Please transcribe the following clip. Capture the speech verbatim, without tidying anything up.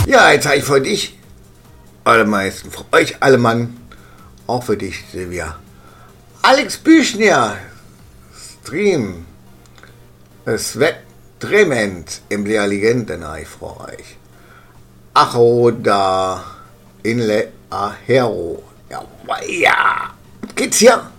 Ja, jetzt habe ich für dich, alle meisten, für euch alle Mann, auch für dich, Silvia. Alex Büchner, Stream, es wird tremend im der Legenden, ich freue euch. Acho da, in le ahero. Ja, ja, geht's hier?